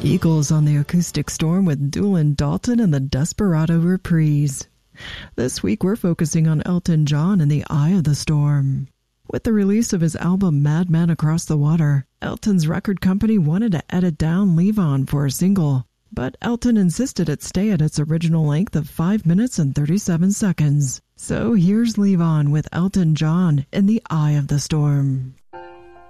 Eagles on the Acoustic Storm with Doolin Dalton and the Desperado Reprise. This week we're focusing on Elton John and the Eye of the Storm. With the release of his album Madman Across the Water, Elton's record company wanted to edit down Leave On for a single, but Elton insisted it stay at its original length of 5 minutes and 37 seconds. So here's Leave On with Elton John in the Eye of the Storm.